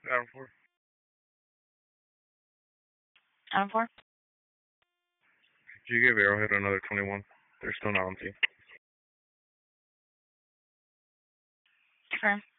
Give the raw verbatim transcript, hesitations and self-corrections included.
Adam four. Adam four. Did you give Arrowhead another twenty-one? They're still not on team. Confirm.